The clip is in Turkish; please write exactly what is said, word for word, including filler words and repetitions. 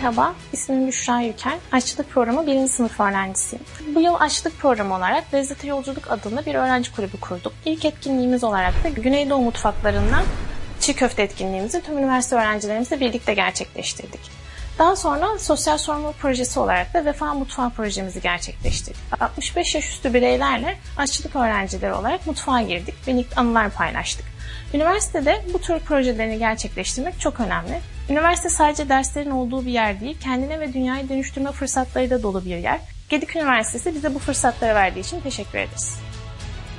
Merhaba, ismim Büşra Yükel. Aşçılık Programı birinci sınıf öğrencisiyim. Bu yıl Aşçılık Programı olarak Lezzete Yolculuk adında bir öğrenci kulübü kurduk. İlk etkinliğimiz olarak da Güneydoğu mutfaklarından çiğ köfte etkinliğimizi tüm üniversite öğrencilerimizle birlikte gerçekleştirdik. Daha sonra sosyal sorumluluk projesi olarak da Vefa Mutfağı projemizi gerçekleştirdik. altmış beş yaş üstü bireylerle aşçılık öğrencileri olarak mutfağa girdik ve anılar paylaştık. Üniversitede bu tür projelerini gerçekleştirmek çok önemli. Üniversite sadece derslerin olduğu bir yer değil, kendine ve dünyayı dönüştürme fırsatlarıyla dolu bir yer. Gedik Üniversitesi bize bu fırsatları verdiği için teşekkür ederiz.